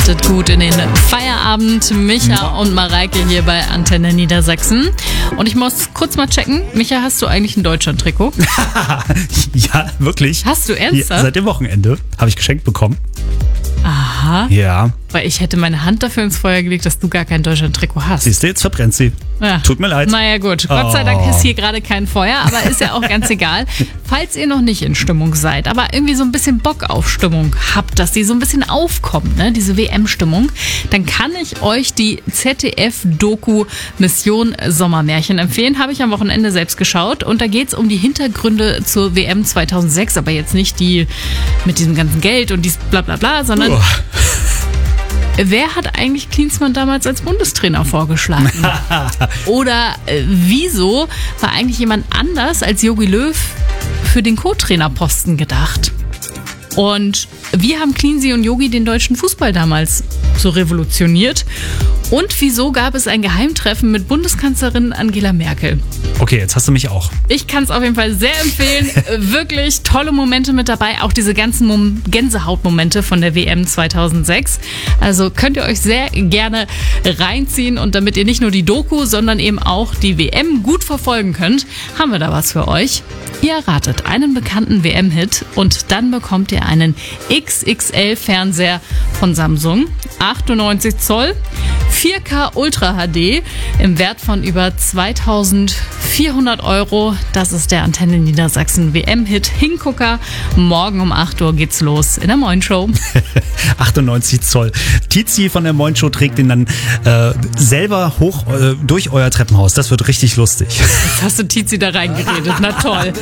Startet gut in den Feierabend. Micha und Mareike hier bei Antenne Niedersachsen. Und ich muss kurz mal checken. Micha, hast du eigentlich ein Deutschland-Trikot? Ja, wirklich. Hast du ernsthaft? Ja, seit dem Wochenende habe ich geschenkt bekommen. Aha. Ja. Weil ich hätte meine Hand dafür ins Feuer gelegt, dass du gar kein Deutschland-Trikot hast. Siehst du, jetzt verbrennt sie. Ja. Tut mir leid. Naja gut, Gott sei Dank ist hier gerade kein Feuer, aber ist ja auch ganz egal. Falls ihr noch nicht in Stimmung seid, aber irgendwie so ein bisschen Bock auf Stimmung habt, dass die so ein bisschen aufkommt, ne, diese WM-Stimmung, dann kann ich euch die ZDF-Doku Mission Sommermärchen empfehlen. Habe ich am Wochenende selbst geschaut und da geht es um die Hintergründe zur WM 2006, aber jetzt nicht die mit diesem ganzen Geld und dies bla bla bla, sondern... Wer hat eigentlich Klinsmann damals als Bundestrainer vorgeschlagen? Oder wieso war eigentlich jemand anders als Jogi Löw für den Co-Trainerposten gedacht? Und wie haben Cleansy und Jogi den deutschen Fußball damals so revolutioniert? Und wieso gab es ein Geheimtreffen mit Bundeskanzlerin Angela Merkel? Okay, jetzt hast du mich auch. Ich kann es auf jeden Fall sehr empfehlen. Wirklich tolle Momente mit dabei. Auch diese ganzen Gänsehautmomente von der WM 2006. Also könnt ihr euch sehr gerne reinziehen. Und damit ihr nicht nur die Doku, sondern eben auch die WM gut verfolgen könnt, haben wir da was für euch. Ihr erratet einen bekannten WM-Hit und dann bekommt ihr einen XXL-Fernseher von Samsung. 98 Zoll. 4K Ultra HD im Wert von über 2.400 €. Das ist der Antenne Niedersachsen WM-Hit Hingucker. Morgen um 8 Uhr geht's los in der Moin Show. 98 Zoll. Tizi von der Moin Show trägt den dann selber hoch durch euer Treppenhaus. Das wird richtig lustig. Jetzt hast du Tizi da reingeredet. Na toll.